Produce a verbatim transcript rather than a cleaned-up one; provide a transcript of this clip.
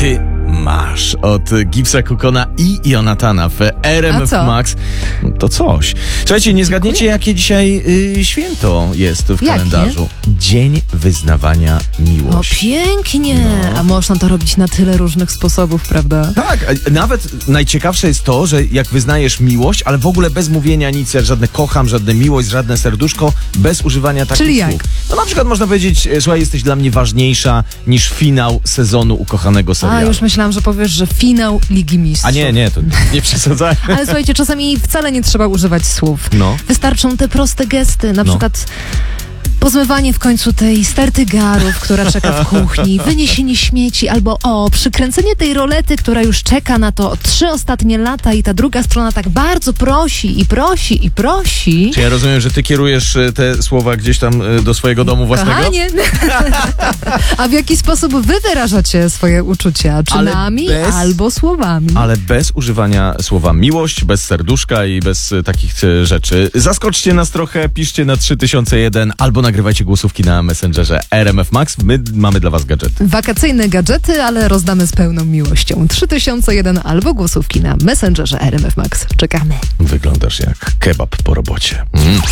ty masz od Gipsa Kukona i Jonatana w R M F Max. To coś. Słuchajcie, nie zgadniecie, jakie dzisiaj y, święto jest w Jakie? kalendarzu. Dzień wyznawania miłości. O, pięknie! No. A można to robić na tyle różnych sposobów, prawda? Tak, a nawet najciekawsze jest to, że jak wyznajesz miłość, ale w ogóle bez mówienia nic, jak żadne kocham, żadne miłość, żadne serduszko, bez używania takich Czyli jak? słów. No na przykład można powiedzieć, słuchaj, jesteś dla mnie ważniejsza niż finał sezonu ukochanego serialu. A, już myślałam, że powiesz, że finał Ligi Mistrzów. A nie, nie, to nie przesadzaj. Ale słuchajcie, czasami wcale nie trzeba używać słów. No. Wystarczą te proste gesty, na No. przykład pozmywanie w końcu tej sterty garów, która czeka w kuchni, wyniesienie śmieci, albo o, przykręcenie tej rolety, która już czeka na to trzy ostatnie lata i ta druga strona tak bardzo prosi i prosi i prosi. Czy ja rozumiem, że ty kierujesz e, te słowa gdzieś tam e, do swojego domu własnego? Kochanie! A w jaki sposób wy wyrażacie swoje uczucia? Czynami bez- albo słowami? Ale bez używania słowa miłość, bez serduszka i bez e, takich e, rzeczy. Zaskoczcie nas trochę, piszcie na trzy tysiące jeden albo nagrywajcie głosówki na Messengerze R M F Max. My mamy dla was gadżety. Wakacyjne gadżety, ale rozdamy z pełną miłością. trzy tysiące jeden albo głosówki na Messengerze R M F Max. Czekamy. Wyglądasz jak kebab po robocie. Mm.